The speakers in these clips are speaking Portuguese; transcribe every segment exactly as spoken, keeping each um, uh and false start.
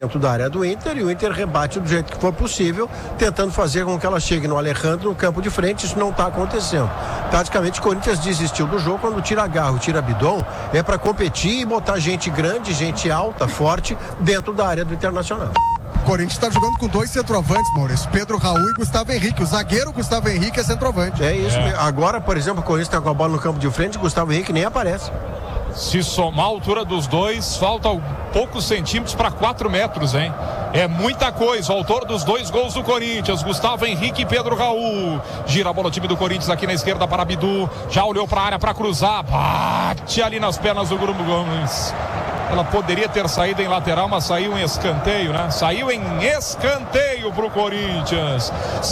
dentro da área do Inter, e o Inter rebate do jeito que for possível, tentando fazer com que ela chegue no Alejandro no campo de frente. Isso não está acontecendo. Taticamente, o Corinthians desistiu do jogo. Quando tira Garro, tira Bidon, é para competir e botar gente grande, gente alta, forte, dentro da área do Internacional. O Corinthians está jogando com dois centroavantes, Maurício. Pedro Raul e Gustavo Henrique. O zagueiro Gustavo Henrique é centroavante. É isso. É. Agora, por exemplo, o Corinthians está com a bola no campo de frente, Gustavo Henrique nem aparece. Se somar a altura dos dois, falta poucos centímetros para quatro metros, hein? É muita coisa. O autor dos dois gols do Corinthians, Gustavo Henrique e Pedro Raul. Gira a bola o time do Corinthians aqui na esquerda para Bidu. Já olhou para a área para cruzar. Bate ali nas pernas do Bruno Gomes. Ela poderia ter saído em lateral, mas saiu em escanteio, né? Saiu em escanteio pro Corinthians.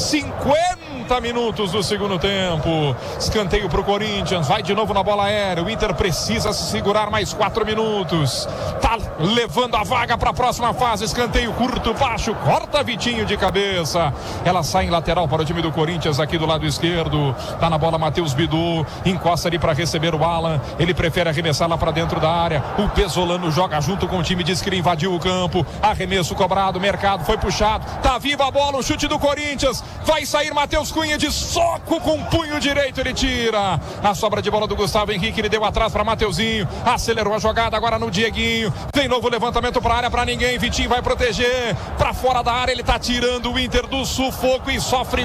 cinquenta minutos do segundo tempo. Escanteio pro Corinthians. Vai de novo na bola aérea. O Inter precisa se segurar mais quatro minutos. Tá levando a vaga para a próxima fase. Escanteio curto, baixo. Corta Vitinho de cabeça. Ela sai em lateral para o time do Corinthians aqui do lado esquerdo. Tá na bola Matheus Bidu. Encosta ali para receber o Alan. Ele prefere arremessar lá para dentro da área. O Pesolano joga junto com o time, diz que ele invadiu o campo. Arremesso cobrado, Mercado foi puxado. Tá viva a bola, o chute do Corinthians. Vai sair Matheus Cunha de soco com o punho direito, ele tira. A sobra de bola do Gustavo Henrique, ele deu atrás para Mateuzinho. Acelerou a jogada agora no Dieguinho. Tem novo levantamento para área para ninguém. Vitinho vai proteger. Para fora da área, ele tá tirando o Inter do sufoco e sofre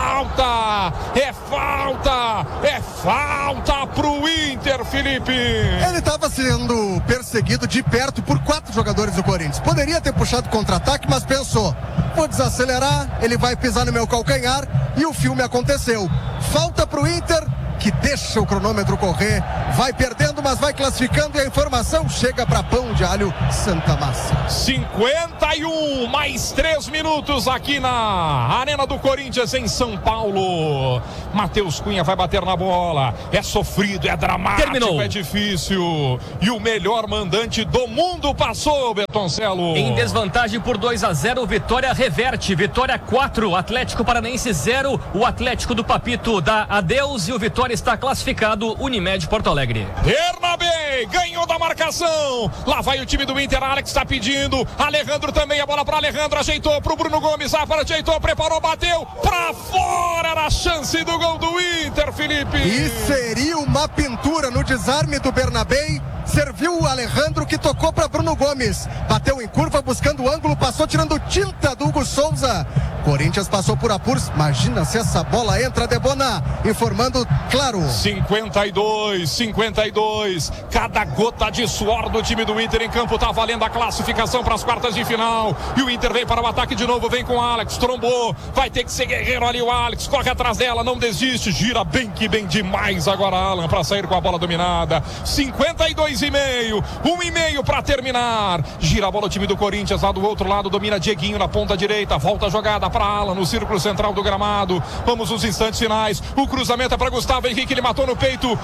falta. É falta. É falta pro Inter, Felipe. Ele estava sendo perseguido de perto por quatro jogadores do Corinthians. Poderia ter puxado contra-ataque, mas pensou: vou desacelerar, ele vai pisar no meu calcanhar, e o filme aconteceu. Falta pro Inter, que deixa o cronômetro correr, vai perdendo, mas vai classificando, e a informação chega para Pão de Alho Santa Massa. cinquenta e um, mais três minutos aqui na Arena do Corinthians em São Paulo. Matheus Cunha vai bater na bola. É sofrido, é dramático, Terminou. É difícil. E o melhor mandante do mundo passou, Betoncello. Em desvantagem por dois a zero, Vitória reverte. Vitória quatro, Atlético Paranaense zero. O Atlético do Papito dá adeus e o Vitória está classificado. Unimed Porto Alegre. Bernabé ganhou da marcação. Lá vai o time do Inter. Alex está pedindo. Alejandro também. A bola para Alejandro. Ajeitou para o Bruno Gomes. Zafara ajeitou, preparou, bateu. Para fora. Era a chance do gol do Inter, Felipe. E seria uma pintura no desarme do Bernabé. Serviu o Alejandro, que tocou para Bruno Gomes. Bateu em curva, buscando o ângulo. Passou tirando tinta do Hugo Souza. Corinthians passou por apuros. Imagina se essa bola entra, Debona. Informando, claro. cinquenta e dois, cinquenta e dois. Cada gota de suor do time do Inter em campo tá valendo a classificação para as quartas de final. E o Inter vem para o ataque de novo. Vem com o Alex. Trombou. Vai ter que ser guerreiro ali o Alex. Corre atrás dela, não desiste. Gira bem que bem demais agora Alan para sair com a bola dominada. cinquenta e dois e meio. Um e meio para terminar. Gira a bola o time do Corinthians. Lá do outro lado domina Dieguinho na ponta direita. Volta a jogada para Alan no círculo central do gramado. Vamos nos instantes finais. O cruzamento é para Gustavo Henrique. Ele matou no peito.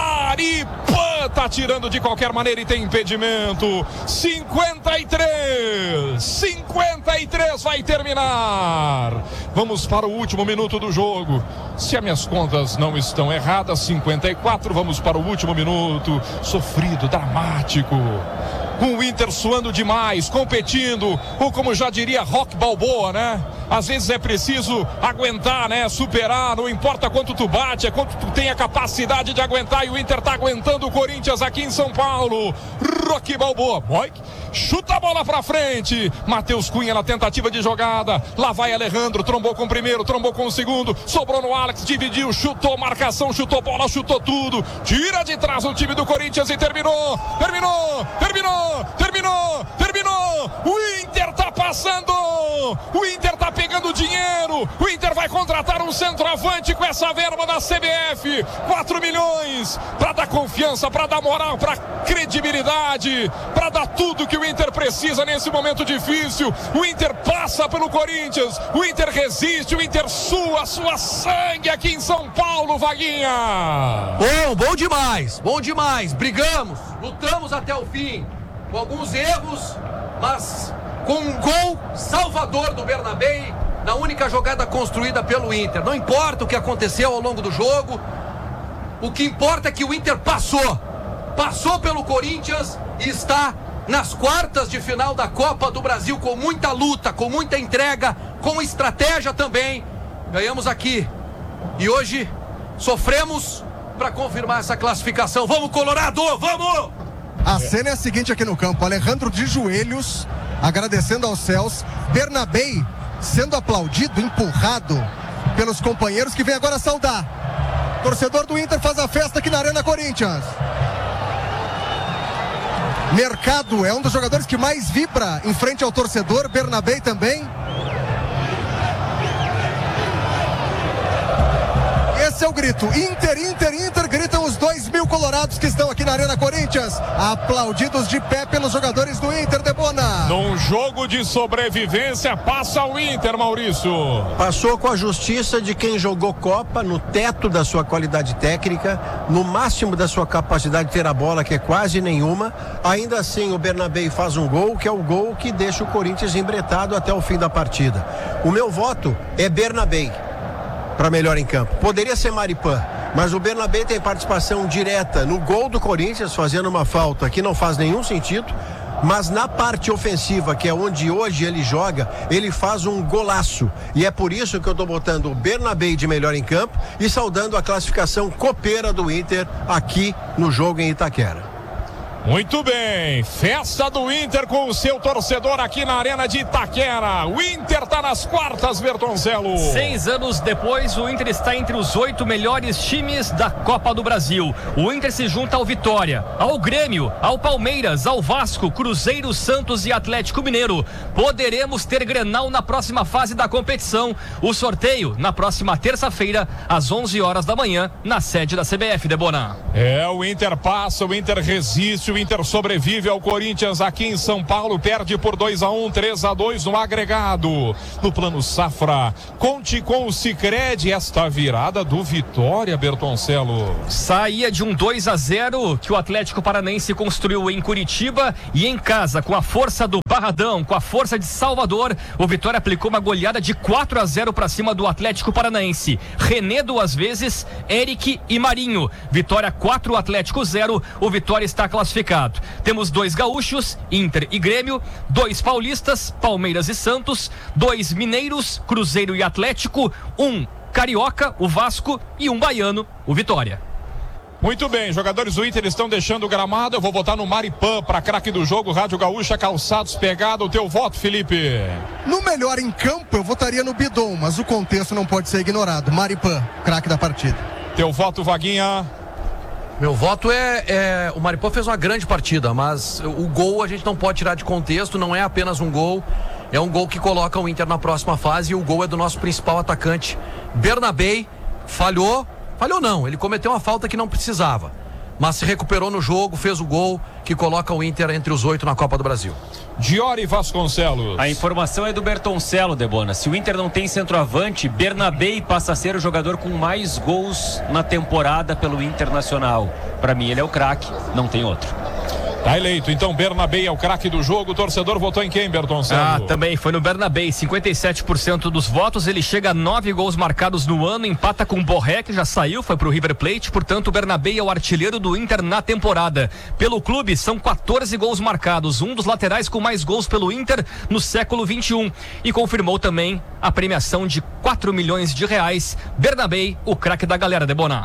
Maripã tá tirando de qualquer maneira e tem impedimento. cinquenta e três. cinquenta e três vai terminar. Vamos para o último minuto do jogo. Se as minhas contas não estão erradas, cinquenta e quatro. Vamos para o último minuto. Sofrido, dramático. Com o Inter suando demais, competindo, ou como já diria Rock Balboa, né? Às vezes é preciso aguentar, né? Superar, não importa quanto tu bate, é quanto tu tem a capacidade de aguentar, e o Inter tá aguentando o Corinthians aqui em São Paulo. Rock Balboa, boy, chuta a bola pra frente. Matheus Cunha na tentativa de jogada. Lá vai Alejandro, trombou com o primeiro, trombou com o segundo, sobrou no Alex, dividiu, chutou marcação, chutou bola, chutou tudo. Tira de trás o time do Corinthians e terminou, terminou, terminou, terminou, terminou. O Inter tá passando, o Inter tá pegando dinheiro, o Inter vai contratar um centroavante com essa verba da C B F, quatro milhões, pra dar confiança, pra dar moral, pra credibilidade, pra dar tudo que o Inter precisa nesse momento difícil. O Inter passa pelo Corinthians, o Inter resiste, o Inter sua, sua sangue aqui em São Paulo, Vaguinha. Bom, bom demais, bom demais, brigamos, lutamos até o fim, com alguns erros, mas com um gol salvador do Bernabé, na única jogada construída pelo Inter. Não importa o que aconteceu ao longo do jogo, o que importa é que o Inter passou, passou pelo Corinthians e está nas quartas de final da Copa do Brasil, com muita luta, com muita entrega, com estratégia também. Ganhamos aqui e hoje sofremos para confirmar essa classificação. Vamos, Colorado, vamos! A cena é a seguinte aqui no campo: Alejandro de joelhos, agradecendo aos céus, Bernabei sendo aplaudido, empurrado pelos companheiros que vem agora saudar. Torcedor do Inter faz a festa aqui na Arena Corinthians. Mercado é um dos jogadores que mais vibra em frente ao torcedor, Bernabei também. Esse é o grito: Inter, Inter, Inter, gritam os dois mil colorados que estão aqui na Arena Corinthians, aplaudidos de pé pelos jogadores do Inter, Debona. Num jogo de sobrevivência, passa o Inter, Maurício. Passou com a justiça de quem jogou Copa, no teto da sua qualidade técnica, no máximo da sua capacidade de ter a bola, que é quase nenhuma. Ainda assim, o Bernabei faz um gol, que é o gol que deixa o Corinthians embretado até o fim da partida. O meu voto é Bernabei para melhor em campo. Poderia ser Maripan, mas o Bernabei tem participação direta no gol do Corinthians, fazendo uma falta que não faz nenhum sentido, mas na parte ofensiva, que é onde hoje ele joga, ele faz um golaço. E é por isso que eu estou botando o Bernabei de melhor em campo e saudando a classificação copeira do Inter aqui no jogo em Itaquera. Muito bem, festa do Inter com o seu torcedor aqui na Arena de Itaquera. O Inter está nas quartas, Bertoncello. Seis anos depois, o Inter está entre os oito melhores times da Copa do Brasil. O Inter se junta ao Vitória, ao Grêmio, ao Palmeiras, ao Vasco, Cruzeiro, Santos e Atlético Mineiro. Poderemos ter Grenal na próxima fase da competição. O sorteio na próxima terça-feira, às onze horas da manhã, na sede da C B F, Debona. É, o Inter passa, o Inter resiste, o Inter sobrevive ao Corinthians aqui em São Paulo, perde por dois a um, três a dois no agregado. No plano Safra, conte com o Sicredi, esta virada do Vitória, Bertoncello. Saía de um dois a zero que o Atlético Paranaense construiu em Curitiba, e em casa, com a força do Barradão, com a força de Salvador, o Vitória aplicou uma goleada de quatro a zero para cima do Atlético Paranaense. René duas vezes, Eric e Marinho. Vitória quatro, Atlético zero. O Vitória está classificado. Temos dois gaúchos, Inter e Grêmio, dois paulistas, Palmeiras e Santos, dois mineiros, Cruzeiro e Atlético, um carioca, o Vasco, e um baiano, o Vitória. Muito bem, jogadores do Inter estão deixando o gramado. Eu vou votar no Maripan para craque do jogo. Rádio Gaúcha, calçados pegado. O teu voto, Felipe? No melhor em campo, eu votaria no Bidon, mas o contexto não pode ser ignorado. Maripan, craque da partida. Teu voto, Vaguinha? Meu voto é, é... O Maripan fez uma grande partida, mas o gol a gente não pode tirar de contexto. Não é apenas um gol, é um gol que coloca o Inter na próxima fase. E o gol é do nosso principal atacante, Bernabei. Falhou, falhou não, ele cometeu uma falta que não precisava, mas se recuperou no jogo, fez o gol que coloca o Inter entre os oito na Copa do Brasil. Diori Vasconcelos. A informação é do Bertoncello, Debona. Se o Inter não tem centroavante, Bernabei passa a ser o jogador com mais gols na temporada pelo Internacional. Para mim ele é o craque, não tem outro. Tá eleito, então Bernabei é o craque do jogo. O torcedor votou em quem, Bertoncello? Ah, também foi no Bernabei, cinquenta e sete por cento dos votos. Ele chega a nove gols marcados no ano, empata com o Borré, que já saiu, foi pro River Plate. Portanto, o Bernabei é o artilheiro do Inter na temporada. Pelo clube, são quatorze gols marcados, um dos laterais com mais gols pelo Inter no século vinte e um. E confirmou também a premiação de quatro milhões de reais. Bernabei, o craque da galera, Debona.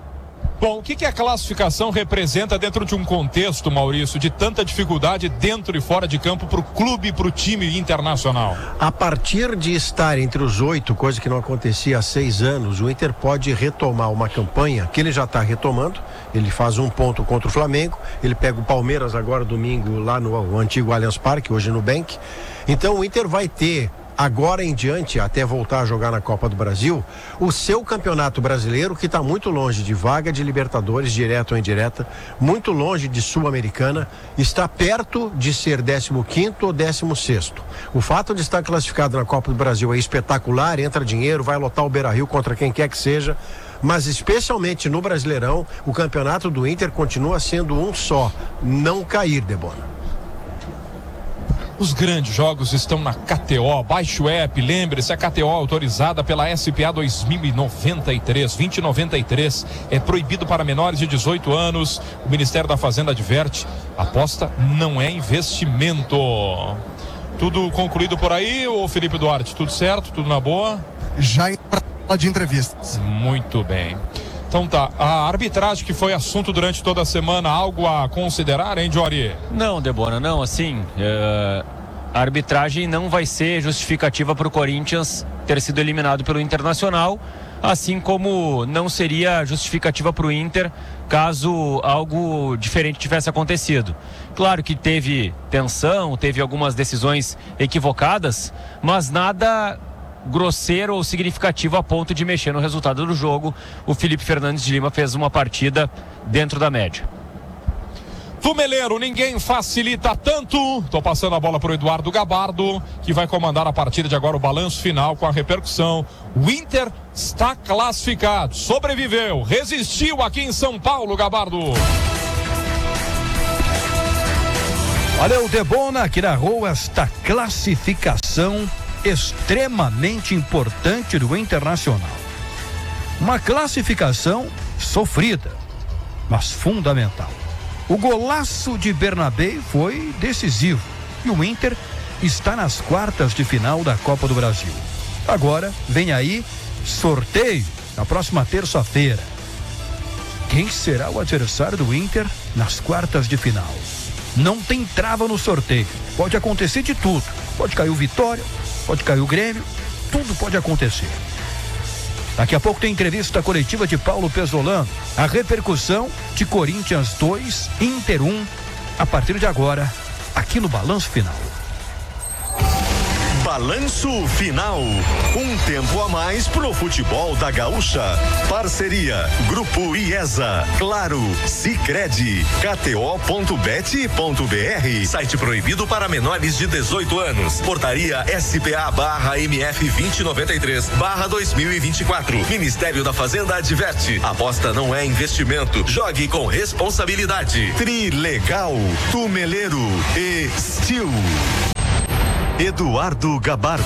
Bom, o que, que a classificação representa dentro de um contexto, Maurício, de tanta dificuldade dentro e fora de campo para o clube e para o time internacional? A partir de estar entre os oito, coisa que não acontecia há seis anos, o Inter pode retomar uma campanha que ele já está retomando. Ele faz um ponto contra o Flamengo, ele pega o Palmeiras agora domingo lá no antigo Allianz Parque, hoje no Bank. Então o Inter vai ter, agora em diante, até voltar a jogar na Copa do Brasil, o seu campeonato brasileiro, que está muito longe de vaga de Libertadores, direta ou indireta, muito longe de Sul-Americana, está perto de ser décimo quinto ou décimo sexto. O fato de estar classificado na Copa do Brasil é espetacular, entra dinheiro, vai lotar o Beira-Rio contra quem quer que seja, mas especialmente no Brasileirão, o campeonato do Inter continua sendo um só, não cair, Debona. Os grandes jogos estão na K T O. Baixe o app, lembre-se, a K T O autorizada pela S P A dois mil e noventa e três, vinte e noventa e três. É proibido para menores de dezoito anos. O Ministério da Fazenda adverte: aposta não é investimento. Tudo concluído por aí, ô Felipe Duarte? Tudo certo? Tudo na boa? Já em sala de entrevistas. Muito bem. Então tá, a arbitragem que foi assunto durante toda a semana, algo a considerar, hein, Jory? Não, Debona, não, assim, uh, a arbitragem não vai ser justificativa para o Corinthians ter sido eliminado pelo Internacional, assim como não seria justificativa para o Inter caso algo diferente tivesse acontecido. Claro que teve tensão, teve algumas decisões equivocadas, mas nada grosseiro ou significativo a ponto de mexer no resultado do jogo. O Felipe Fernandes de Lima fez uma partida dentro da média. Fumeleiro, ninguém facilita tanto. Tô passando a bola para o Eduardo Gabardo, que vai comandar a partida de agora, o balanço final com a repercussão. O Inter está classificado, sobreviveu, resistiu aqui em São Paulo, Gabardo. Olha, o Debona que narrou esta classificação extremamente importante do Internacional. Uma classificação sofrida, mas fundamental. O golaço de Bernabé foi decisivo e o Inter está nas quartas de final da Copa do Brasil. Agora vem aí sorteio na próxima terça-feira. Quem será o adversário do Inter nas quartas de final? Não tem trava no sorteio. Pode acontecer de tudo. Pode cair o Vitória, pode cair o Grêmio, tudo pode acontecer. Daqui a pouco tem entrevista coletiva de Paulo Pesolano. A repercussão de Corinthians dois, Inter um, a partir de agora, aqui no Balanço Final. Balanço Final. Um tempo a mais pro futebol da Gaúcha. Parceria Grupo IESA, Claro, Sicredi, K T O ponto bet ponto B R. Site proibido para menores de dezoito anos. Portaria S P A barra M F vinte e noventa e três barra dois mil e vinte e quatro. Ministério da Fazenda adverte: aposta não é investimento. Jogue com responsabilidade. Trilegal, Tumeleiro e Steel. Eduardo Gabardo.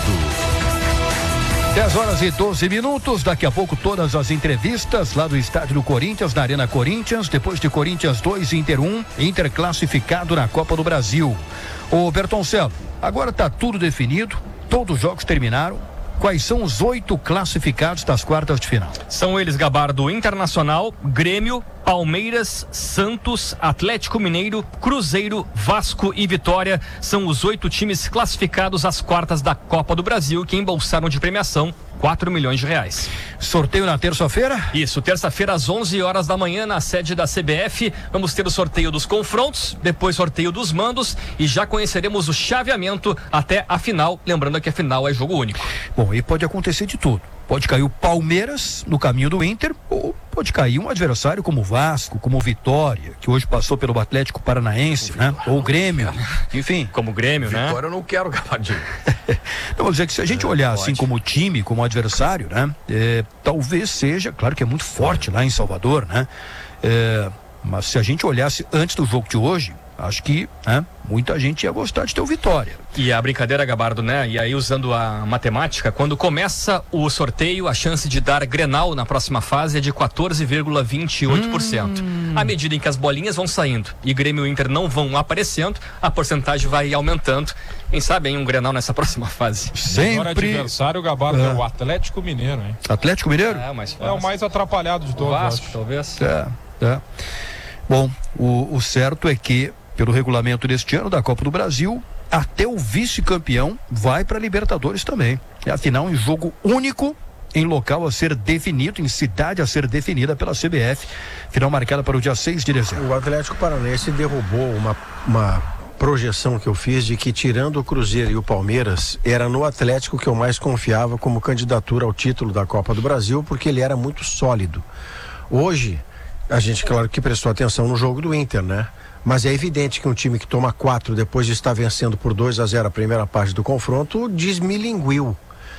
dez horas e doze minutos, daqui a pouco todas as entrevistas lá do estádio do Corinthians, na Arena Corinthians, depois de Corinthians dois, Inter um, Inter classificado na Copa do Brasil. Ô Bertoncello, agora tá tudo definido, todos os jogos terminaram. Quais são os oito classificados das quartas de final? São eles, Gabardo: Internacional, Grêmio, Palmeiras, Santos, Atlético Mineiro, Cruzeiro, Vasco e Vitória. São os oito times classificados às quartas da Copa do Brasil, que embolsaram de premiação quatro milhões de reais. Sorteio na terça-feira? Isso, terça-feira às onze horas da manhã na sede da C B F. Vamos ter o sorteio dos confrontos, depois sorteio dos mandos e já conheceremos o chaveamento até a final. Lembrando que a final é jogo único. Bom, e pode acontecer de tudo. Pode cair o Palmeiras no caminho do Inter, ou pode cair um adversário como o Vasco, como o Vitória, que hoje passou pelo Atlético Paranaense, né? Ou o Grêmio, enfim. Como o Grêmio, né? Vitória eu não quero, Gabardinho. Não, vou dizer que se a gente É, olhar pode. assim como time, como adversário, né? É, talvez seja, claro que é muito forte lá em Salvador, né? É, mas se a gente olhasse antes do jogo de hoje, acho que, né, muita gente ia gostar de ter o Vitória. E a brincadeira, Gabardo, né? E aí, usando a matemática, quando começa o sorteio, a chance de dar Grenal na próxima fase é de quatorze vírgula vinte e oito por cento. Hum. À medida em que as bolinhas vão saindo e Grêmio e Inter não vão aparecendo, a porcentagem vai aumentando. Quem sabe, hein, um Grenal nessa próxima fase. Sempre. O adversário, Gabardo, É. é o Atlético Mineiro, hein? Atlético Mineiro? É, mais É o mais atrapalhado de todos. O Vasco, acho. talvez. É, é. Bom, o, o certo é que, pelo regulamento deste ano da Copa do Brasil, até o vice-campeão vai para a Libertadores também. É, afinal, em jogo único, em local a ser definido, em cidade a ser definida pela C B F. Final marcada para o dia seis de dezembro. O Atlético Paranaense derrubou uma, uma projeção que eu fiz de que, tirando o Cruzeiro e o Palmeiras, era no Atlético que eu mais confiava como candidatura ao título da Copa do Brasil, porque ele era muito sólido. Hoje, a gente, claro que prestou atenção no jogo do Inter, né? Mas é evidente que um time que toma quatro depois de estar vencendo por dois a zero a primeira parte do confronto, desmilinguiu.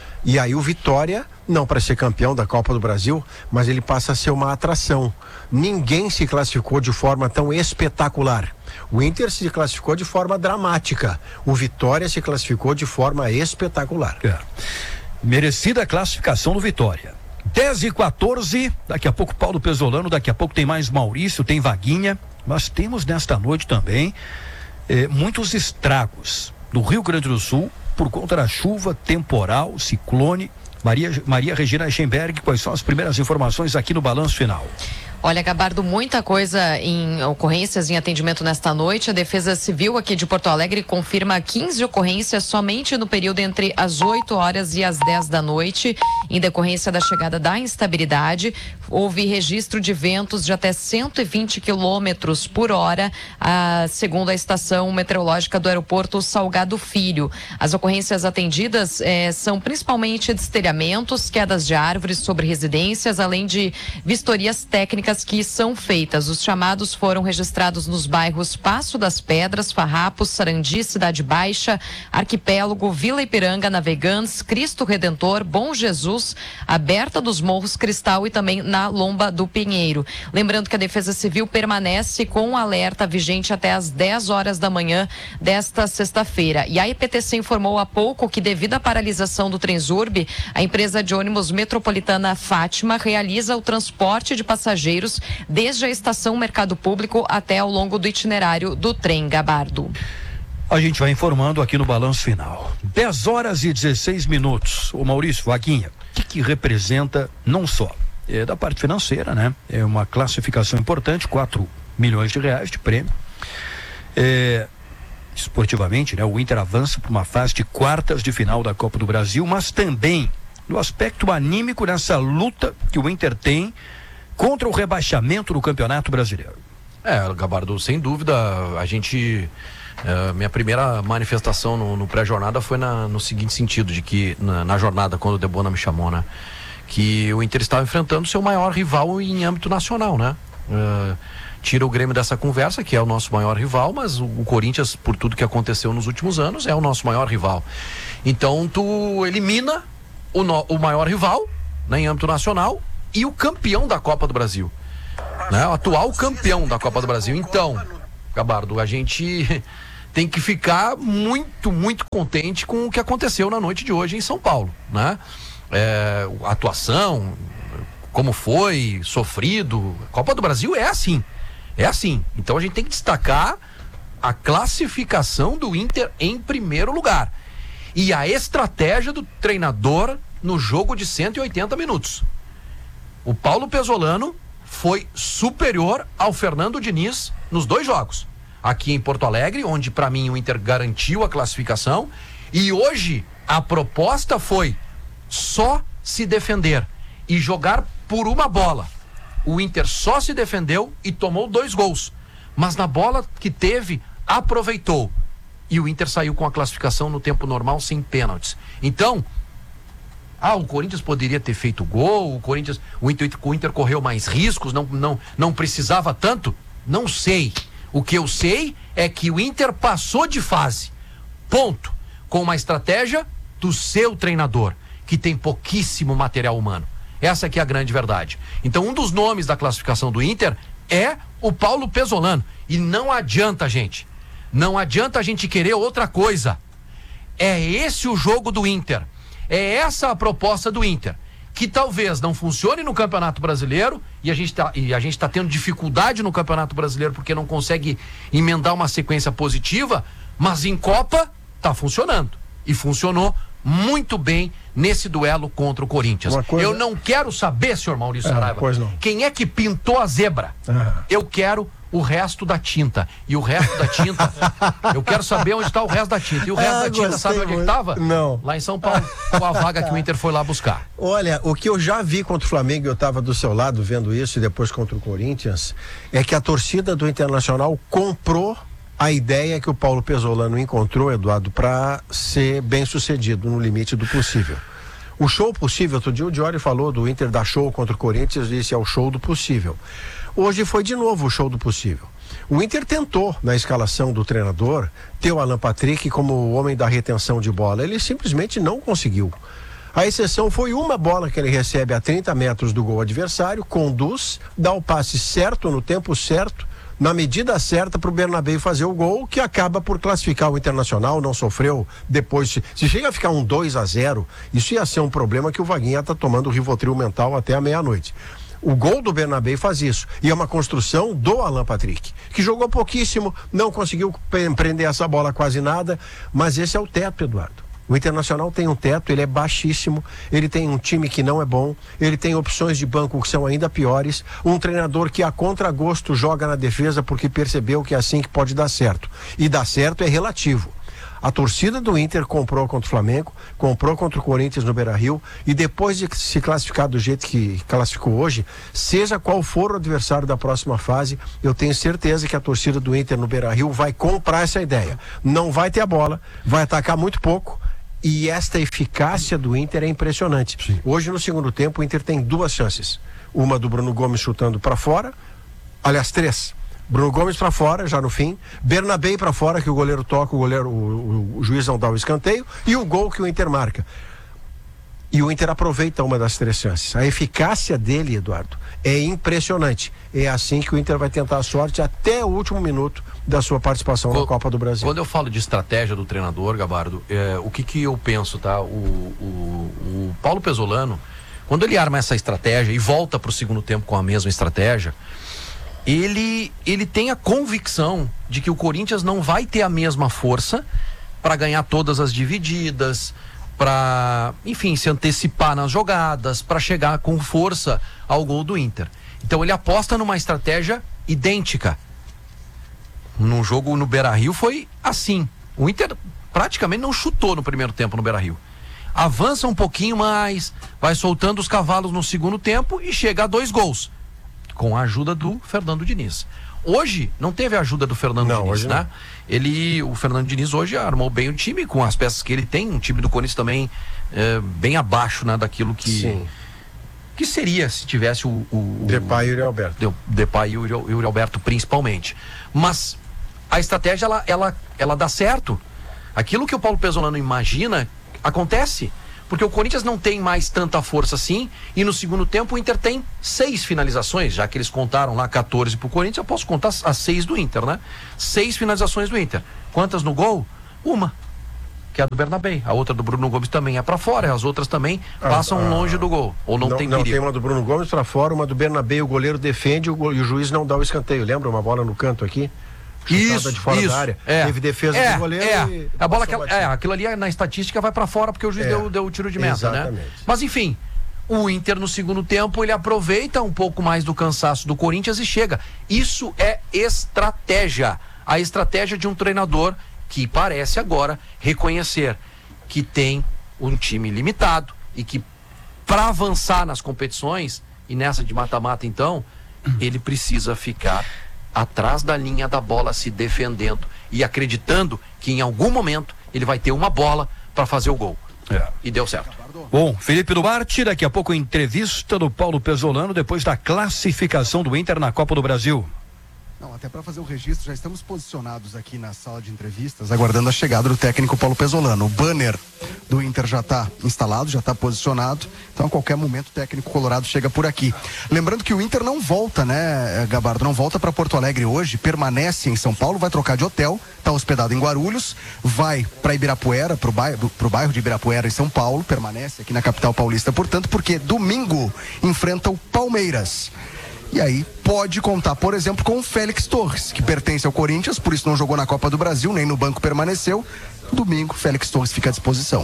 E aí o Vitória, não para ser campeão da Copa do Brasil, mas ele passa a ser uma atração. Ninguém se classificou de forma tão espetacular. O Inter se classificou de forma dramática. O Vitória se classificou de forma espetacular. É. Merecida a classificação do Vitória. dez e quatorze, daqui a pouco Paulo Pesolano, daqui a pouco tem mais Maurício, tem Vaguinha. Nós temos nesta noite também eh, muitos estragos no Rio Grande do Sul por conta da chuva, temporal, ciclone. Maria, Maria Regina Eichenberg, quais são as primeiras informações aqui no Balanço Final? Olha, Gabardo, muita coisa em ocorrências em atendimento nesta noite. A Defesa Civil aqui de Porto Alegre confirma quinze ocorrências somente no período entre as oito horas e as dez da noite, em decorrência da chegada da instabilidade. Houve registro de ventos de até cento e vinte quilômetros por hora, a, segundo a estação meteorológica do aeroporto Salgado Filho. As ocorrências atendidas eh, são principalmente destelhamentos, quedas de árvores sobre residências, além de vistorias técnicas que são feitas. Os chamados foram registrados nos bairros Passo das Pedras, Farrapos, Sarandi, Cidade Baixa, Arquipélago, Vila Ipiranga, Navegantes, Cristo Redentor, Bom Jesus, Aberta dos Morros, Cristal e também na Lomba do Pinheiro. Lembrando que a Defesa Civil permanece com o alerta vigente até às dez horas da manhã desta sexta-feira. E a I P T C informou há pouco que, devido à paralisação do Transurb, a empresa de ônibus metropolitana Fátima realiza o transporte de passageiros desde a estação Mercado Público até ao longo do itinerário do trem, Gabardo. A gente vai informando aqui no Balanço Final. dez horas e dezesseis minutos. Ô Maurício, Vaguinha, o que, que representa não só é da parte financeira, né? É uma classificação importante, quatro milhões de reais de prêmio. É, esportivamente, né? O Inter avança para uma fase de quartas de final da Copa do Brasil, mas também no aspecto anímico nessa luta que o Inter tem contra o rebaixamento do Campeonato Brasileiro. É, Gabardo, sem dúvida, a gente... Uh, minha primeira manifestação no, no pré-jornada foi na, no seguinte sentido, de que na, na jornada, quando o Debona me chamou, né? Que o Inter estava enfrentando seu maior rival em âmbito nacional, né? Uh, tira o Grêmio dessa conversa, que é o nosso maior rival, mas o, o Corinthians, por tudo que aconteceu nos últimos anos, é o nosso maior rival. Então tu elimina o, no, o maior rival, né, em âmbito nacional, e o campeão da Copa do Brasil, né? O atual campeão da Copa do Brasil. Então, Gabardo, a gente tem que ficar muito, muito contente com o que aconteceu na noite de hoje em São Paulo, né? É, a atuação, como foi, sofrido. A Copa do Brasil é assim, é assim. Então a gente tem que destacar a classificação do Inter em primeiro lugar e a estratégia do treinador no jogo de cento e oitenta minutos. O Paulo Pesolano foi superior ao Fernando Diniz nos dois jogos. Aqui em Porto Alegre, onde para mim o Inter garantiu a classificação, e hoje a proposta foi só se defender e jogar por uma bola. O Inter só se defendeu e tomou dois gols, mas na bola que teve, aproveitou. E o Inter saiu com a classificação no tempo normal, sem pênaltis. Então, ah, o Corinthians poderia ter feito gol, o Corinthians, o Inter, o Inter correu mais riscos, não, não, não precisava tanto? Não sei. O que eu sei é que o Inter passou de fase, ponto, com uma estratégia do seu treinador, que tem pouquíssimo material humano. Essa aqui é a grande verdade. Então, um dos nomes da classificação do Inter é o Paulo Pesolano. E não adianta, gente, não adianta a gente querer outra coisa. É esse o jogo do Inter. É essa a proposta do Inter, que talvez não funcione no Campeonato Brasileiro, e a gente tá, e a gente tá tendo dificuldade no Campeonato Brasileiro porque não consegue emendar uma sequência positiva, mas em Copa tá funcionando. E funcionou muito bem nesse duelo contra o Corinthians. Coisa... Eu não quero saber, senhor Maurício Saraiva, ah, quem é que pintou a zebra. Ah. Eu quero o resto da tinta. E o resto da tinta, eu quero saber onde está o resto da tinta. E o resto ah, da tinta, sabe onde estava? Não. Lá em São Paulo, com a vaga que o Inter foi lá buscar. Olha, o que eu já vi contra o Flamengo, eu estava do seu lado vendo isso, e depois contra o Corinthians, é que a torcida do Internacional comprou a ideia que o Paulo Pesolano encontrou, Eduardo, para ser bem sucedido no limite do possível. O show possível, outro dia o Diori falou do Inter dar show contra o Corinthians, disse é o show do possível. Hoje foi de novo o show do possível. O Inter tentou, na escalação do treinador, ter o Alan Patrick como o homem da retenção de bola. Ele simplesmente não conseguiu. A exceção foi uma bola que ele recebe a trinta metros do gol adversário, conduz, dá o passe certo, no tempo certo, na medida certa para o Bernabéu fazer o gol, que acaba por classificar o Internacional, não sofreu depois. Se, se chega a ficar um dois a zero, isso ia ser um problema que o Vaguinha está tomando Rivotril mental até a meia-noite. O gol do Bernabéu faz isso, e é uma construção do Alan Patrick, que jogou pouquíssimo, não conseguiu prender essa bola quase nada, mas esse é o teto, Eduardo. O Internacional tem um teto, ele é baixíssimo, ele tem um time que não é bom, ele tem opções de banco que são ainda piores, um treinador que a contragosto joga na defesa porque percebeu que é assim que pode dar certo. E dar certo é relativo. A torcida do Inter comprou contra o Flamengo, comprou contra o Corinthians no Beira-Rio, e depois de se classificar do jeito que classificou hoje, seja qual for o adversário da próxima fase, eu tenho certeza que a torcida do Inter no Beira-Rio vai comprar essa ideia. Não vai ter a bola, vai atacar muito pouco, e esta eficácia do Inter é impressionante. Sim. Hoje, no segundo tempo, o Inter tem duas chances. Uma do Bruno Gomes chutando para fora, aliás, três. Bruno Gomes para fora, já no fim. Bernabéu para fora, que o goleiro toca, o, goleiro, o, o, o juiz não dá o escanteio. E o gol que o Inter marca. E o Inter aproveita uma das três chances. A eficácia dele, Eduardo, é impressionante. É assim que o Inter vai tentar a sorte até o último minuto da sua participação quando, na Copa do Brasil. Quando eu falo de estratégia do treinador, Gabardo, é, o que que eu penso, tá? O, o, o Paulo Pesolano, quando ele arma essa estratégia e volta para o segundo tempo com a mesma estratégia, ele, ele tem a convicção de que o Corinthians não vai ter a mesma força para ganhar todas as divididas, para, enfim, se antecipar nas jogadas, para chegar com força ao gol do Inter. Então ele aposta numa estratégia idêntica. No jogo no Beira-Rio foi assim. O Inter praticamente não chutou no primeiro tempo no Beira-Rio. Avança um pouquinho mais, vai soltando os cavalos no segundo tempo e chega a dois gols, com a ajuda do Fernando Diniz. Hoje não teve a ajuda do Fernando não, Diniz, né? Não. Ele, o Fernando Diniz hoje armou bem o time com as peças que ele tem. Um time do Corinthians também é, bem abaixo, né, daquilo que Sim. que seria se tivesse o, o, o Depay e o Yuri Alberto. Depay e o Yuri Alberto principalmente. Mas a estratégia ela, ela, ela dá certo. Aquilo que o Paulo Pesolano imagina acontece. Porque o Corinthians não tem mais tanta força assim, e no segundo tempo o Inter tem seis finalizações, já que eles contaram lá quatorze pro Corinthians, eu posso contar as seis do Inter, né? Seis finalizações do Inter. Quantas no gol? Uma, que é a do Bernabéu. A outra do Bruno Gomes também é pra fora, as outras também ah, passam ah, longe do gol, ou não, não tem perigo. Não, tem uma do Bruno Gomes pra fora, uma do Bernabéu, o goleiro defende o, e o juiz não dá o escanteio, lembra? Uma bola no canto aqui? Isso, de fora isso, da área. É, teve defesa é, do goleiro é. e a bola aquela, é, aquilo ali na estatística vai pra fora porque o juiz é, deu, deu o tiro de meta, exatamente. Né? Mas enfim, o Inter no segundo tempo ele aproveita um pouco mais do cansaço do Corinthians e chega. Isso é estratégia. A estratégia de um treinador que parece agora reconhecer que tem um time limitado e que para avançar nas competições e nessa de mata-mata então, ele precisa ficar atrás da linha da bola, se defendendo e acreditando que em algum momento ele vai ter uma bola para fazer o gol. É. E deu certo. Bom, Felipe Duarte, daqui a pouco entrevista do Paulo Pesolano depois da classificação do Inter na Copa do Brasil. Não, até para fazer o registro, já estamos posicionados aqui na sala de entrevistas, aguardando a chegada do técnico Paulo Pesolano. O banner do Inter já está instalado, já está posicionado, então a qualquer momento o técnico colorado chega por aqui. Lembrando que o Inter não volta, né, Gabardo, não volta para Porto Alegre hoje, permanece em São Paulo, vai trocar de hotel, está hospedado em Guarulhos, vai para Ibirapuera, para o bairro, pro bairro de Ibirapuera em São Paulo, permanece aqui na capital paulista, portanto, porque domingo enfrenta o Palmeiras. E aí pode contar, por exemplo, com o Félix Torres, que pertence ao Corinthians, por isso não jogou na Copa do Brasil, nem no banco permaneceu. Domingo, Félix Torres fica à disposição.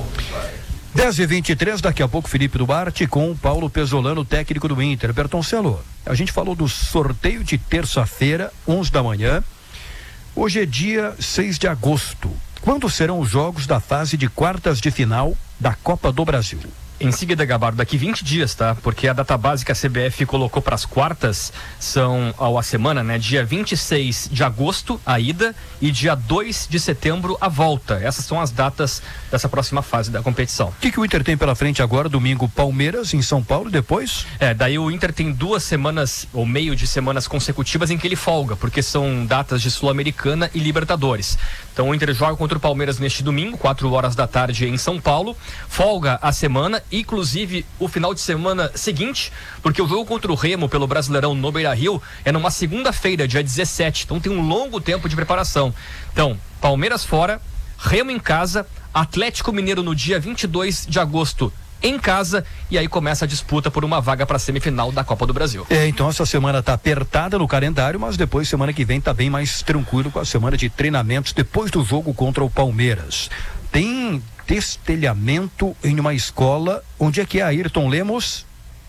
dez e vinte e três, daqui a pouco Felipe Duarte com o Paulo Pesolano, técnico do Inter. Bertoncello, a gente falou do sorteio de terça-feira, onze da manhã. Hoje é dia seis de agosto. Quando serão os jogos da fase de quartas de final da Copa do Brasil? Em seguida, Gabardo, daqui vinte dias, tá? Porque a data base que a C B F colocou para as quartas são, ao a semana, né? Dia vinte e seis de agosto, a ida, e dia dois de setembro, a volta. Essas são as datas dessa próxima fase da competição. O que, que o Inter tem pela frente agora? Domingo, Palmeiras, em São Paulo, e depois? É, daí o Inter tem duas semanas, ou meio de semanas consecutivas em que ele folga, porque são datas de Sul-Americana e Libertadores. Então o Inter joga contra o Palmeiras neste domingo, quatro horas da tarde em São Paulo. Folga a semana, inclusive o final de semana seguinte, porque o jogo contra o Remo pelo Brasileirão no Beira-Rio é numa segunda-feira, dia dezessete. Então tem um longo tempo de preparação. Então, Palmeiras fora, Remo em casa, Atlético Mineiro no dia vinte e dois de agosto em casa, e aí começa a disputa por uma vaga para a semifinal da Copa do Brasil. É, então essa semana tá apertada no calendário, mas depois, semana que vem, tá bem mais tranquilo com a semana de treinamentos depois do jogo contra o Palmeiras. Tem destelhamento em uma escola, onde é que é, Ayrton Lemos?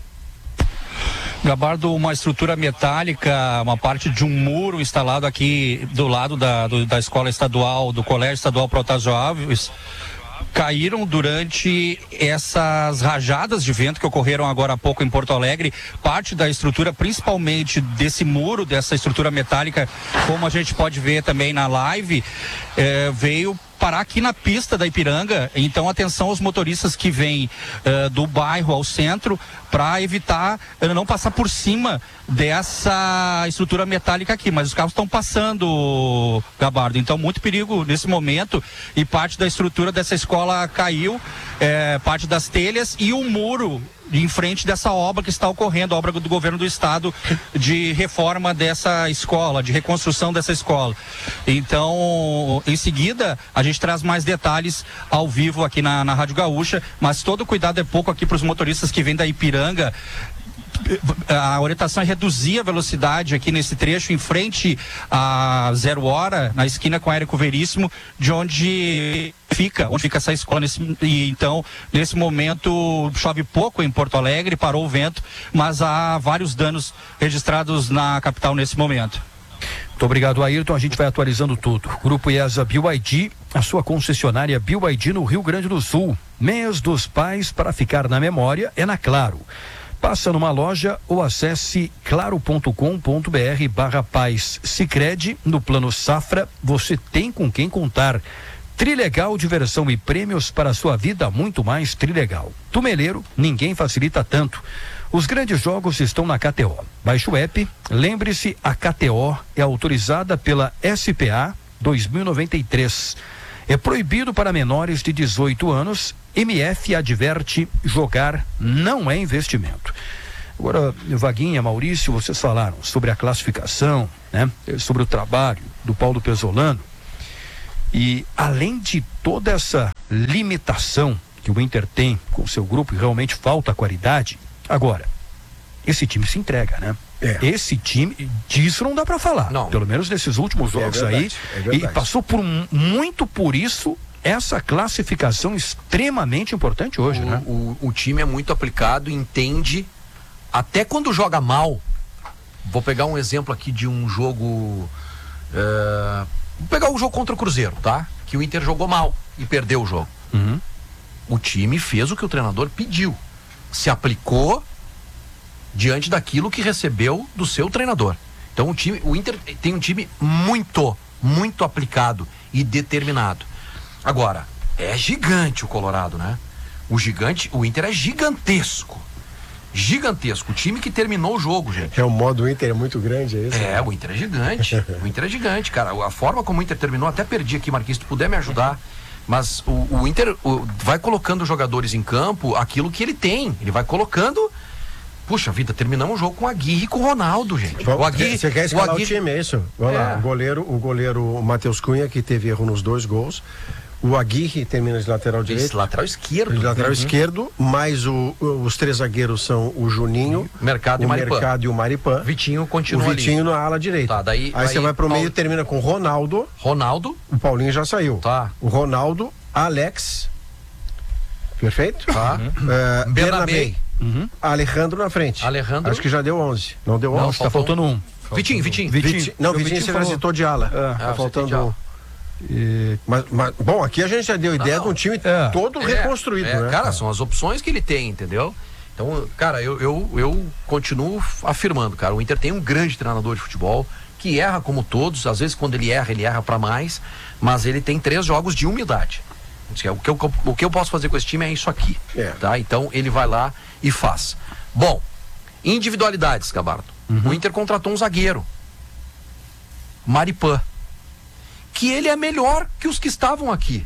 Gabardo, uma estrutura metálica, uma parte de um muro instalado aqui do lado da, do, da escola estadual, do Colégio Estadual Protásio Alves, caíram durante essas rajadas de vento que ocorreram agora há pouco em Porto Alegre. Parte da estrutura, principalmente desse muro, dessa estrutura metálica, como a gente pode ver também na live, eh, veio parar aqui na pista da Ipiranga. Então, atenção aos motoristas que vêm uh, do bairro ao centro, para evitar uh, não passar por cima dessa estrutura metálica aqui. Mas os carros estão passando, Gabardo. Então, muito perigo nesse momento. E parte da estrutura dessa escola caiu, eh, parte das telhas e o muro em frente dessa obra que está ocorrendo, a obra do governo do estado de reforma dessa escola, de reconstrução dessa escola. Então, em seguida, a gente traz mais detalhes ao vivo aqui na, na Rádio Gaúcha, mas todo cuidado é pouco aqui para os motoristas que vêm da Ipiranga. A orientação é reduzir a velocidade aqui nesse trecho em frente a Zero Hora, na esquina com Érico Veríssimo, de onde fica, onde fica essa escola. Nesse, e então, nesse momento, chove pouco em Porto Alegre, parou o vento, mas há vários danos registrados na capital nesse momento. Muito obrigado, Ayrton. A gente vai atualizando tudo. Grupo IESA B Y D, a sua concessionária B Y D no Rio Grande do Sul. Mês dos Pais, para ficar na memória, é na Claro. Passa numa loja ou acesse claro ponto com ponto br barra paz. Sicredi, no plano Safra, você tem com quem contar. Trilegal, diversão e prêmios para a sua vida, muito mais Trilegal. Tumeleiro, ninguém facilita tanto. Os grandes jogos estão na K T O. Baixe o app, lembre-se, a K T O é autorizada pela S P A dois mil e noventa e três. É proibido para menores de dezoito anos. M F adverte: jogar não é investimento. Agora, Vaguinha, Maurício, vocês falaram sobre a classificação, né? Sobre o trabalho do Paulo Pesolano. E além de toda essa limitação que o Inter tem com o seu grupo, e realmente falta qualidade, agora, esse time se entrega, né? É. Esse time, disso não dá para falar. Não. Pelo menos nesses últimos jogos é verdade, aí. É e passou por muito por isso essa classificação extremamente importante hoje, o, né? O, o time é muito aplicado, entende, até quando joga mal. Vou pegar um exemplo aqui de um jogo. Uh, vou pegar o jogo contra o Cruzeiro, tá? Que o Inter jogou mal e perdeu o jogo. Uhum. O time fez o que o treinador pediu. Se aplicou diante daquilo que recebeu do seu treinador. Então o time, o Inter tem um time muito, muito aplicado e determinado. Agora, é gigante o Colorado, né? O gigante, o Inter é gigantesco. Gigantesco. O time que terminou o jogo, gente. É, o modo Inter é muito grande, é isso? É, o Inter é gigante. O Inter é gigante, cara. A forma como o Inter terminou, até perdi aqui, Marquinhos, se tu puder me ajudar. Mas o, o Inter o, vai colocando jogadores em campo aquilo que ele tem. Ele vai colocando. Puxa vida, terminamos o jogo com o Aguirre e com o Ronaldo, gente. Bom, o Aguirre, você quer escalar o, Aguirre... o time, é isso? Vamos é. lá. O goleiro, o goleiro Matheus Cunha, que teve erro nos dois gols. O Aguirre termina de lateral direito. Esse lateral esquerdo. De lateral uhum. esquerdo, mais o, os três zagueiros são o Juninho, Mercado o e Maripã. Mercado e o Maripã. Vitinho continua O Vitinho ali. na ala direita. Tá, daí, aí, aí você vai pro Paulo... meio, termina com Ronaldo. Ronaldo. O Paulinho já saiu. Tá. O Ronaldo, Alex. Perfeito? Tá. Uh, Bernabé. Bernabé. Uhum. Alejandro na frente. Alejandro. Acho que já deu onze. Não deu onze? Não, tá faltando um. Vitinho, Vitinho. Vitinho. Vitinho. Não, O Vitinho, Vitinho você falou. visitou de ala. É. Tá Ah, faltando um. E... Mas, mas, bom, aqui a gente já deu ideia não, de um time é. todo É, reconstruído, é, né? Cara, são as opções que ele tem, entendeu? Então, cara, eu, eu, eu continuo afirmando, cara, o Inter tem um grande treinador de futebol que erra como todos, às vezes quando ele erra, ele erra pra mais, mas ele tem três jogos de humildade. O que eu, o que eu posso fazer com esse time é isso aqui, É. tá? Então ele vai lá e faz. Bom, individualidades, Gabardo. Uhum. O Inter contratou um zagueiro, Maripã, que ele é melhor que os que estavam aqui.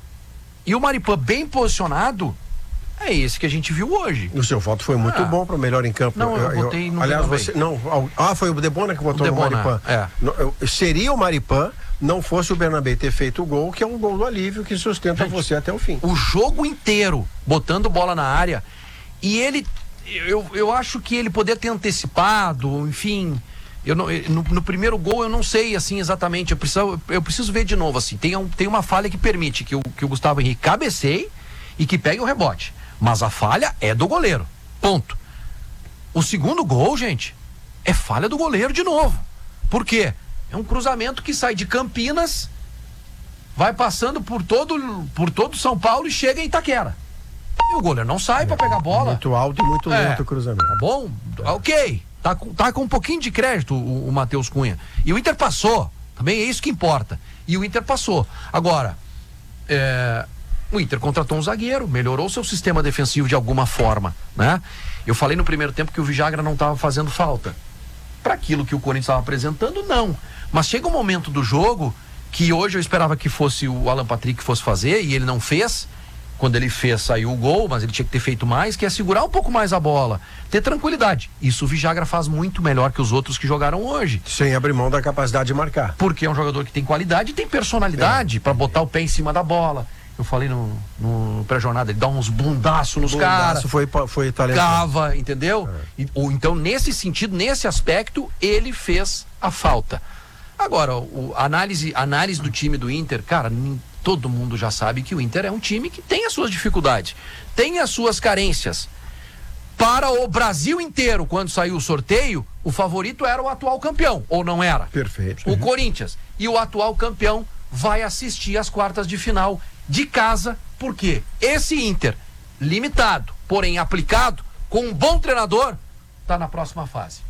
E o Maripã bem posicionado é esse que a gente viu hoje. O seu voto foi muito ah. bom para o melhor em campo. Não, eu, eu votei no Aliás, você não. Ah, foi o Debona que votou no Maripã. É. Seria o Maripã, não fosse o Bernabé ter feito o gol, que é um gol do alívio que sustenta gente, você até o fim. O jogo inteiro botando bola na área, e ele, eu, eu acho que ele poderia ter antecipado, enfim. Eu não, no, no primeiro gol eu não sei assim exatamente, eu preciso, eu preciso ver de novo assim. Tem, um, tem uma falha que permite que o, que o Gustavo Henrique cabeceie e que pegue o rebote. Mas a falha é do goleiro. Ponto. O segundo gol, gente, é falha do goleiro de novo. Por quê? É um cruzamento que sai de Campinas, vai passando por todo, por todo São Paulo e chega em Itaquera. E o goleiro não sai é, para pegar a bola. Muito alto e muito é, lento o cruzamento. Tá bom? Ok. Tá com, tá com um pouquinho de crédito o, o Matheus Cunha. E o Inter passou. Também é isso que importa. E o Inter passou. Agora, é... o Inter contratou um zagueiro, melhorou seu sistema defensivo de alguma forma, né? Eu falei no primeiro tempo que o Villagra não estava fazendo falta. Para aquilo que o Corinthians estava apresentando, não. Mas chega um momento do jogo que hoje eu esperava que fosse o Alan Patrick que fosse fazer e ele não fez. Quando ele fez, saiu o gol, mas ele tinha que ter feito mais, que é segurar um pouco mais a bola, ter tranquilidade. Isso o Villagra faz muito melhor que os outros que jogaram hoje. Sem abrir mão da capacidade de marcar. Porque é um jogador que tem qualidade e tem personalidade é. para botar o pé em cima da bola. Eu falei no, no pré-jornada, ele dá uns bundaços nos caras. foi, foi talentoso. Cava, entendeu? É. E, ou então, nesse sentido, nesse aspecto, ele fez a falta. Agora, o, a análise, análise do time do Inter, cara, todo mundo já sabe que o Inter é um time que tem as suas dificuldades, tem as suas carências. Para o Brasil inteiro, quando saiu o sorteio, o favorito era o atual campeão, ou não era? Perfeito. O Corinthians. E o atual campeão vai assistir às quartas de final de casa, porque esse Inter, limitado, porém aplicado, com um bom treinador, está na próxima fase.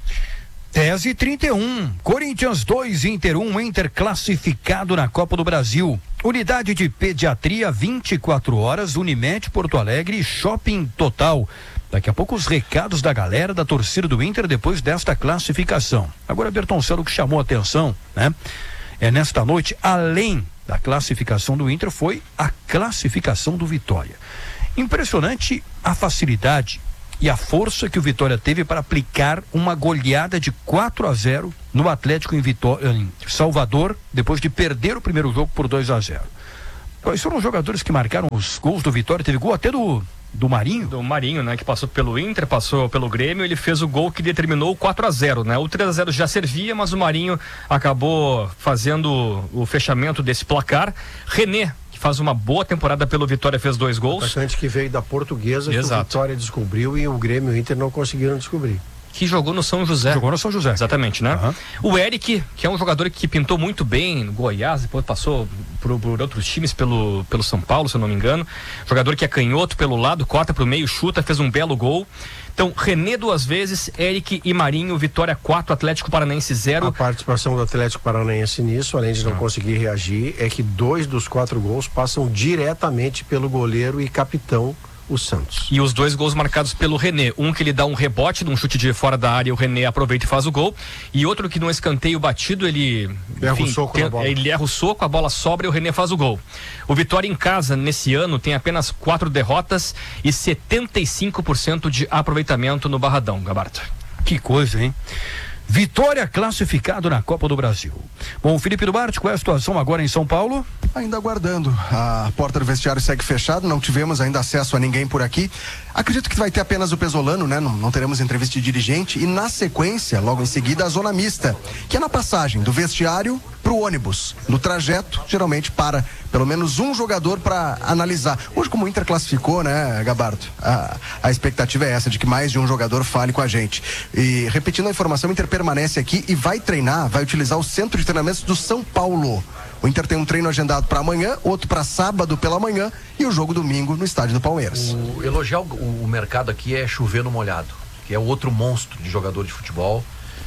Tese trinta e um, Corinthians dois, Inter um, Inter classificado na Copa do Brasil. Unidade de pediatria, vinte e quatro horas, Unimed, Porto Alegre, Shopping Total. Daqui a pouco os recados da galera da torcida do Inter depois desta classificação. Agora, Bertoncello, que chamou a atenção, né? É nesta noite, além da classificação do Inter, foi a classificação do Vitória. Impressionante a facilidade e a força que o Vitória teve para aplicar uma goleada de quatro a zero no Atlético em, Vitória, em Salvador, depois de perder o primeiro jogo por dois a zero. Quais foram os jogadores que marcaram os gols do Vitória? Teve gol até do, do Marinho? Do Marinho, né? Que passou pelo Inter, passou pelo Grêmio, ele fez o gol que determinou o quatro a zero, né? O três a zero já servia, mas o Marinho acabou fazendo o fechamento desse placar. René, que faz uma boa temporada pelo Vitória, fez dois gols. Atacante que veio da Portuguesa, Exato. que o Vitória descobriu e o Grêmio e o Inter não conseguiram descobrir. Que jogou no São José. Jogou no São José. Exatamente, né? Uhum. O Eric, que é um jogador que pintou muito bem no Goiás, depois passou por, por outros times, pelo, pelo São Paulo, se eu não me engano. Jogador que é canhoto pelo lado, corta pro meio, chuta, fez um belo gol. Então, René duas vezes, Eric e Marinho, Vitória quatro, Atlético Paranaense zero. A participação do Atlético Paranaense nisso, além de não ah. conseguir reagir, é que dois dos quatro gols passam diretamente pelo goleiro e capitão, o Santos. E os dois gols marcados pelo René. Um que ele dá um rebote num chute de fora da área, o René aproveita e faz o gol. E outro que num escanteio batido, ele erra enfim, o soco tem, na bola. Ele erra o soco, a bola sobra e o René faz o gol. O Vitória em casa, nesse ano, tem apenas quatro derrotas e setenta e cinco por cento de aproveitamento no Barradão, Gabarto. Que coisa, hein? Vitória classificado na Copa do Brasil. Bom, Felipe Duarte, qual é a situação agora em São Paulo? Ainda aguardando. A porta do vestiário segue fechada, não tivemos ainda acesso a ninguém por aqui. Acredito que vai ter apenas o Pesolano, né? Não, não teremos entrevista de dirigente. E na sequência, logo em seguida, a zona mista, que é na passagem do vestiário pro ônibus. No trajeto, geralmente para pelo menos um jogador para analisar. Hoje, como o Inter classificou, né, Gabardo? A, a expectativa é essa, de que mais de um jogador fale com a gente. E repetindo a informação, o Inter permanece aqui e vai treinar, vai utilizar o centro de treinamentos do São Paulo. O Inter tem um treino agendado para amanhã, outro para sábado pela manhã e o jogo domingo no estádio do Palmeiras. O, elogiar o, o mercado aqui é chover no molhado, que é outro monstro de jogador de futebol.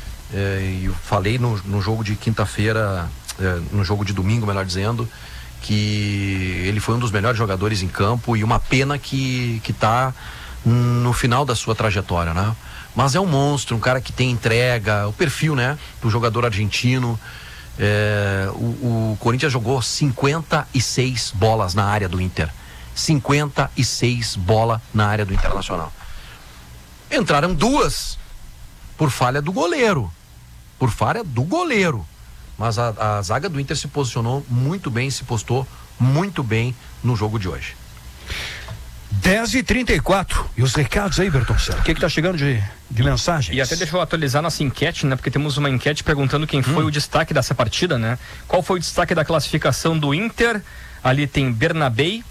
É, eu falei no, no jogo de quinta-feira, é, no jogo de domingo, melhor dizendo, que ele foi um dos melhores jogadores em campo e uma pena que que tá no final da sua trajetória, né? Mas é um monstro, um cara que tem entrega, o perfil, né, do jogador argentino. É, o, o Corinthians jogou cinquenta e seis bolas na área do Inter. cinquenta e seis bolas na área do Internacional. Entraram duas por falha do goleiro. Por falha do goleiro. Mas a, a zaga do Inter se posicionou muito bem, se postou muito bem no jogo de hoje. dez e trinta e quatro. E os recados aí, Bertoncello? O que que tá chegando de, de mensagens? E até deixa eu atualizar nossa enquete, né? Porque temos uma enquete perguntando quem foi hum. o destaque dessa partida, né? Qual foi o destaque da classificação do Inter? Ali tem Bernabei,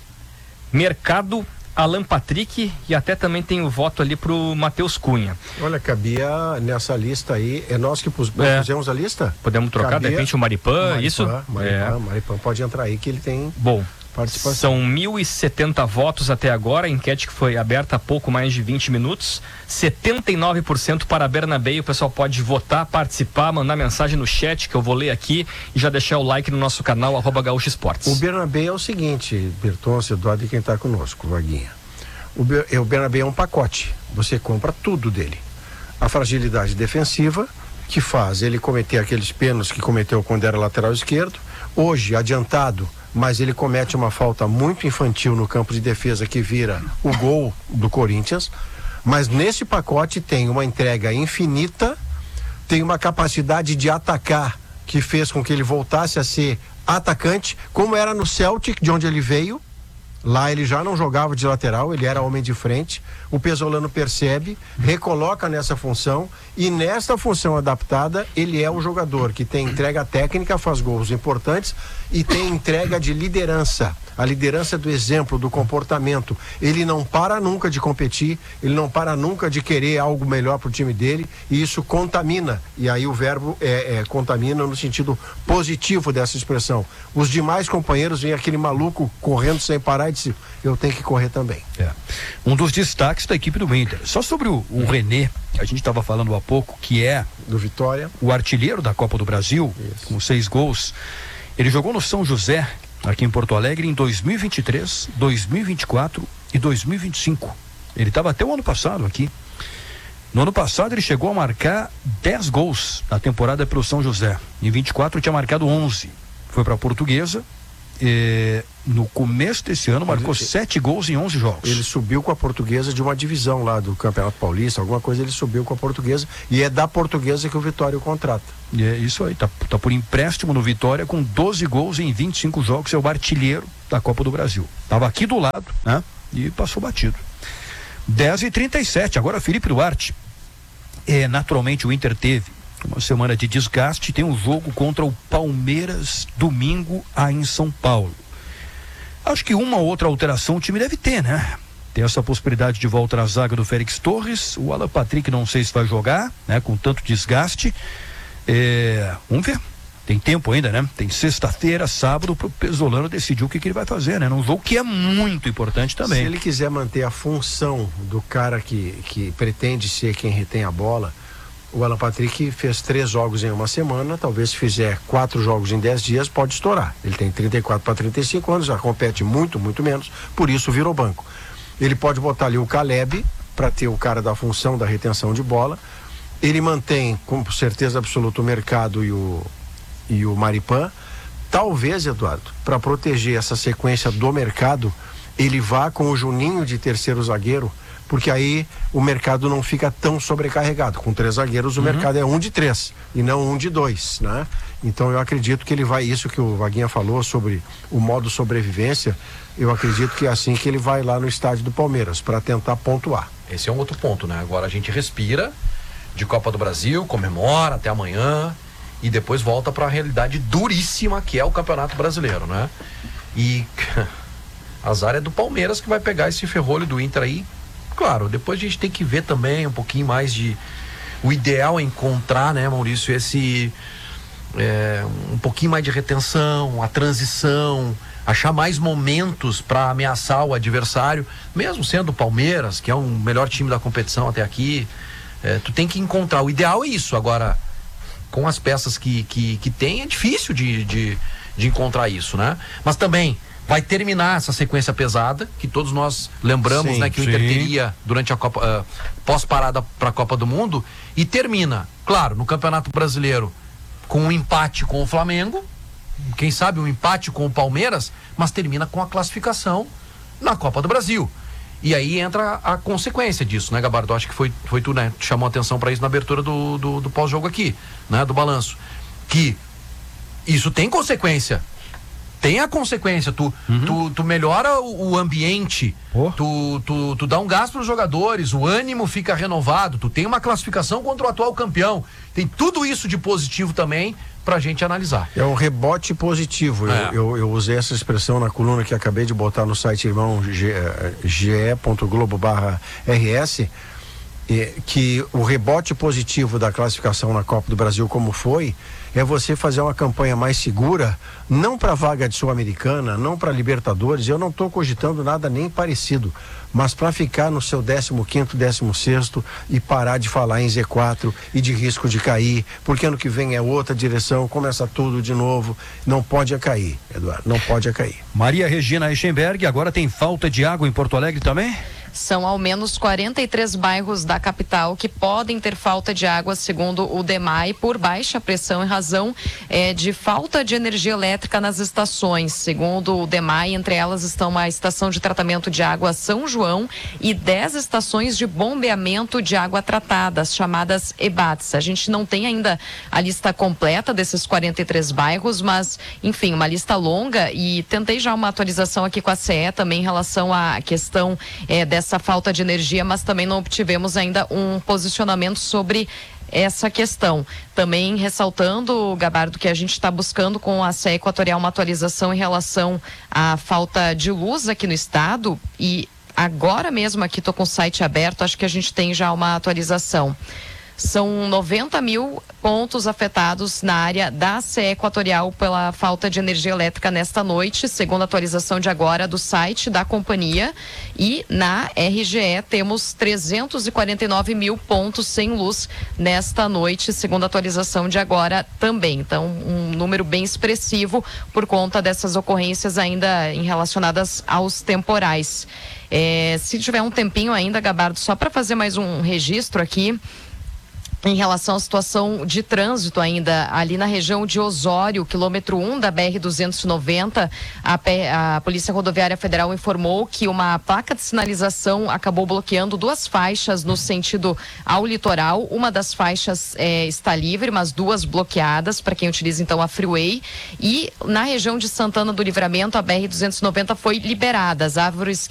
Mercado, Alan Patrick e até também tem o voto ali pro Matheus Cunha. Olha, cabia nessa lista aí, é nós que pus, é. pusemos a lista? Podemos trocar, cabia, de repente, o Maripan, Maripan isso? Maripan, é. Maripan pode entrar aí que ele tem... Bom, participação. São mil e setenta votos até agora, a enquete que foi aberta há pouco mais de vinte minutos, setenta e nove por cento para Bernabei. O pessoal pode votar, participar, mandar mensagem no chat que eu vou ler aqui e já deixar o like no nosso canal, arroba Gaúcho Esportes. O Bernabei é o seguinte, Bertonce, Eduardo e quem está conosco, Vaguinha. O, o Bernabei é um pacote, você compra tudo dele. A fragilidade defensiva, que faz ele cometer aqueles pênaltis que cometeu quando era lateral esquerdo, hoje adiantado, mas ele comete uma falta muito infantil no campo de defesa que vira o gol do Corinthians. Mas nesse pacote tem uma entrega infinita, tem uma capacidade de atacar que fez com que ele voltasse a ser atacante, como era no Celtic, de onde ele veio. Lá ele já não jogava de lateral, ele era homem de frente. O Pesolano percebe, recoloca nessa função e nessa função adaptada ele é o jogador que tem entrega técnica, faz gols importantes e tem entrega de liderança, a liderança do exemplo, do comportamento. Ele não para nunca de competir, ele não para nunca de querer algo melhor para o time dele e isso contamina, e aí o verbo é, é contamina no sentido positivo dessa expressão. Os demais companheiros veem aquele maluco correndo sem parar e dizem, eu tenho que correr também. É. Um dos destaques da equipe do Inter. Só sobre o, o René, a gente estava falando há pouco, que é do Vitória, o artilheiro da Copa do Brasil, isso, com seis gols. Ele jogou no São José, aqui em Porto Alegre, em dois mil e vinte e três, dois mil e vinte e quatro e dois mil e vinte e cinco. Ele estava até o ano passado aqui. No ano passado ele chegou a marcar dez gols na temporada pelo São José. Em vinte e quatro tinha marcado onze. Foi para a Portuguesa. E no começo desse ano marcou ele, sete gols em onze jogos. Ele subiu com a Portuguesa de uma divisão lá do Campeonato Paulista, alguma coisa ele subiu com a Portuguesa e é da Portuguesa que o Vitória o contrata. E é isso aí, tá, tá por empréstimo no Vitória com doze gols em vinte e cinco jogos, é o artilheiro da Copa do Brasil. Tava aqui do lado, né? E passou batido. dez e trinta e sete, agora Felipe Duarte. É, naturalmente o Inter teve uma semana de desgaste, tem um jogo contra o Palmeiras domingo aí em São Paulo. Acho que uma ou outra alteração o time deve ter, né? Tem essa possibilidade de volta na zaga do Félix Torres, o Alan Patrick não sei se vai jogar, né? Com tanto desgaste. É, vamos ver. Tem tempo ainda, né? Tem sexta-feira, sábado, pro Pesolano decidir o que, que ele vai fazer, né? Num jogo que é muito importante também. Se ele quiser manter a função do cara que, que pretende ser quem retém a bola, o Alan Patrick fez três jogos em uma semana, talvez se fizer quatro jogos em dez dias, pode estourar. Ele tem trinta e quatro para trinta e cinco anos, já compete muito, muito menos, por isso virou banco. Ele pode botar ali o Caleb, para ter o cara da função da retenção de bola. Ele mantém, com certeza absoluta, o Mercado e o, e o Maripan. Talvez, Eduardo, para proteger essa sequência do Mercado, ele vá com o Juninho de terceiro zagueiro, porque aí o Mercado não fica tão sobrecarregado. Com três zagueiros, o uhum. Mercado é um de três e não um de dois, né? Então eu acredito que ele vai, isso que o Vaguinha falou sobre o modo sobrevivência, eu acredito que é assim que ele vai lá no estádio do Palmeiras, para tentar pontuar. Esse é um outro ponto, né? Agora a gente respira de Copa do Brasil, comemora até amanhã e depois volta para a realidade duríssima que é o Campeonato Brasileiro, né? E azar é do Palmeiras que vai pegar esse ferrolho do Inter aí. Claro, depois a gente tem que ver também um pouquinho mais de... O ideal é encontrar, né, Maurício, esse... É, um pouquinho mais de retenção, a transição, achar mais momentos para ameaçar o adversário, mesmo sendo o Palmeiras, que é o melhor time da competição até aqui. É, tu tem que encontrar. O ideal é isso. Agora, com as peças que, que, que tem, é difícil de, de, de encontrar isso, né? Mas também... vai terminar essa sequência pesada, que todos nós lembramos, sim, né, que sim. o Inter teria durante a Copa, uh, pós-parada para a Copa do Mundo, e termina, claro, no Campeonato Brasileiro, com um empate com o Flamengo, quem sabe um empate com o Palmeiras, mas termina com a classificação na Copa do Brasil. E aí entra a consequência disso, né, Gabardo? Acho que foi, foi tu, né, que chamou a atenção para isso na abertura do, do, do pós-jogo aqui, né, do balanço. Que isso tem consequência. Tem a consequência, tu, uhum. tu, tu melhora o, o ambiente, oh. tu, tu, tu dá um gás para os jogadores, o ânimo fica renovado, tu tem uma classificação contra o atual campeão, tem tudo isso de positivo também pra gente analisar. É um rebote positivo, é. eu, eu, eu usei essa expressão na coluna que acabei de botar no site irmão ge ponto globo barra R S, que o rebote positivo da classificação na Copa do Brasil como foi, é você fazer uma campanha mais segura, não para vaga de Sul-Americana, não para Libertadores, eu não estou cogitando nada nem parecido, mas para ficar no seu décimo quinto, décimo sexto e parar de falar em Z quatro e de risco de cair, porque ano que vem é outra direção, começa tudo de novo, não pode cair, Eduardo, não pode cair. Maria Regina Eichenberg, agora tem falta de água em Porto Alegre também? São ao menos quarenta e três bairros da capital que podem ter falta de água, segundo o DEMAI, por baixa pressão em razão é, de falta de energia elétrica nas estações. Segundo o DEMAI, entre elas estão a estação de tratamento de água São João e dez estações de bombeamento de água tratada, as chamadas E B A Ts. A gente não tem ainda a lista completa desses quarenta e três bairros, mas, enfim, uma lista longa, e tentei já uma atualização aqui com a C E também em relação à questão é, dessa essa falta de energia, mas também não obtivemos ainda um posicionamento sobre essa questão. Também ressaltando, Gabardo, que a gente está buscando com a C E Equatorial uma atualização em relação à falta de luz aqui no estado, e agora mesmo aqui estou com o site aberto, acho que a gente tem já uma atualização. São noventa mil pontos afetados na área da C E Equatorial pela falta de energia elétrica nesta noite, segundo a atualização de agora do site da companhia. E na R G E temos trezentos e quarenta e nove mil pontos sem luz nesta noite, segundo a atualização de agora também. Então, um número bem expressivo por conta dessas ocorrências ainda em relacionadas aos temporais. É, se tiver um tempinho ainda, Gabardo, só para fazer mais um registro aqui, em relação à situação de trânsito ainda, ali na região de Osório, quilômetro um da B R duzentos e noventa, a, a Polícia Rodoviária Federal informou que uma placa de sinalização acabou bloqueando duas faixas no sentido ao litoral. Uma das faixas é, está livre, mas duas bloqueadas para quem utiliza então a Freeway. E na região de Santana do Livramento, a B R duzentos e noventa foi liberada. As árvores